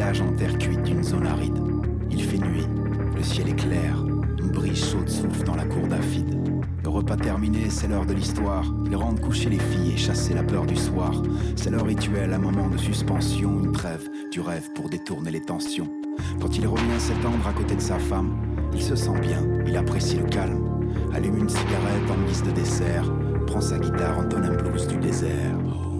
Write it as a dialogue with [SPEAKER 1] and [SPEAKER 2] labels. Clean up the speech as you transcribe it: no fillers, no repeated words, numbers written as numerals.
[SPEAKER 1] village en terre cuite d'une zone aride. Il fait nuit, le ciel est clair, une brise chaude souffle dans la cour d'Afid. Le repas terminé, c'est l'heure de l'histoire. Ils rendent coucher les filles et chasser la peur du soir. C'est leur rituel, un moment de suspension, une trêve du rêve pour détourner les tensions. Quand il revient s'étendre à côté de sa femme, il se sent bien, il apprécie le calme. Allume une cigarette en guise de dessert, prend sa guitare, entonne un blues du désert.